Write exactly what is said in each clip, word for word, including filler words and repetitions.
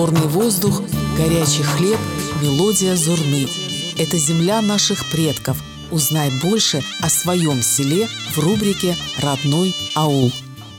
Горный воздух, горячий хлеб, мелодия зурны. Это земля наших предков. Узнай больше о своем селе в рубрике «Родной аул».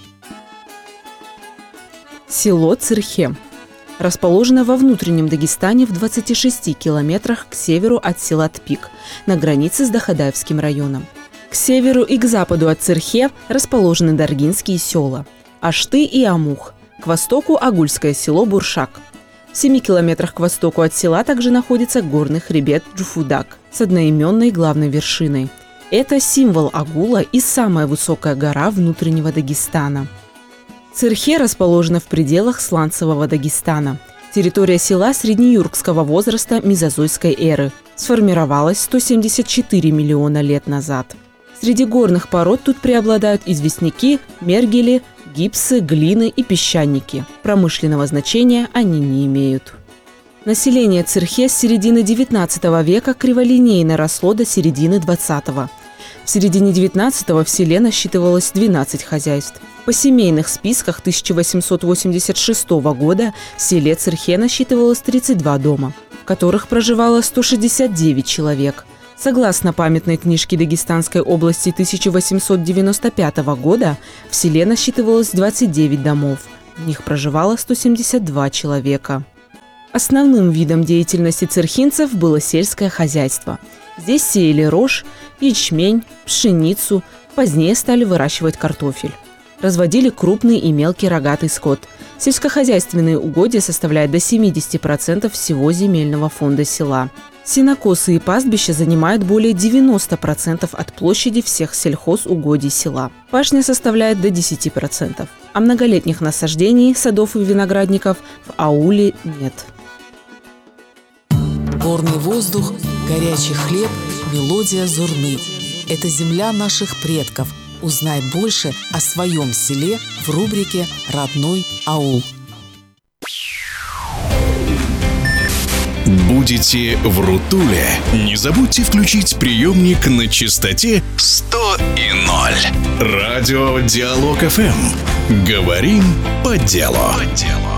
Село Цирхе расположено во внутреннем Дагестане в двадцати шести километрах к северу от села Тпик, на границе с Дахадаевским районом. К северу и к западу от Цирхе расположены Даргинские села Ашты и Амух, к востоку Агульское село Буршак. В семи километрах к востоку от села также находится горный хребет Джуфудак с одноименной главной вершиной. Это символ Агула и самая высокая гора внутреннего Дагестана. Цирхе расположена в пределах сланцевого Дагестана. Территория села среднеюркского возраста мезозойской эры. Сформировалась сто семьдесят четыре миллиона лет назад. Среди горных пород тут преобладают известняки, мергели, гипсы, глины и песчаники. Промышленного значения они не имеют. Население Цирхе с середины девятнадцатого века криволинейно росло до середины двадцатого. В середине девятнадцатого в селе насчитывалось двенадцать хозяйств. По семейных списках тысяча восемьсот восемьдесят шестого года в селе Цирхе насчитывалось тридцать два дома, в которых проживало сто шестьдесят девять человек. Согласно памятной книжке Дагестанской области тысяча восемьсот девяносто пятого года, в селе насчитывалось двадцать девять домов. В них проживало сто семьдесят два человека. Основным видом деятельности цирхинцев было сельское хозяйство. Здесь сеяли рожь, ячмень, пшеницу, позднее стали выращивать картофель. Разводили крупный и мелкий рогатый скот. Сельскохозяйственные угодья составляют до семидесяти процентов всего земельного фонда села. Сенокосы и пастбища занимают более девяноста процентов от площади всех сельхозугодий села. Пашня составляет до десяти процентов. А многолетних насаждений, садов и виноградников в ауле нет. Горный воздух, горячий хлеб, мелодия зурны. Это земля наших предков. Узнай больше о своем селе в рубрике «Родной аул». Будете в Рутуле? Не забудьте включить приемник на частоте сто и ноль. Радио Диалог эф эм. Говорим по делу. По делу.